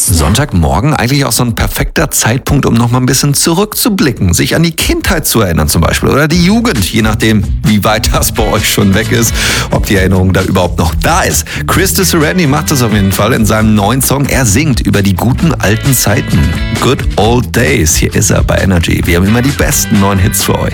Sonntagmorgen eigentlich auch so ein perfekter Zeitpunkt, um noch mal ein bisschen zurückzublicken, sich an die Kindheit zu erinnern zum Beispiel oder die Jugend, je nachdem, wie weit das bei euch schon weg ist, ob die Erinnerung da überhaupt noch da ist. Chris Randy macht das auf jeden Fall in seinem neuen Song. Er singt über die guten alten Zeiten. Good Old Days. Hier ist er bei Energy. Wir haben immer die besten neuen Hits für euch.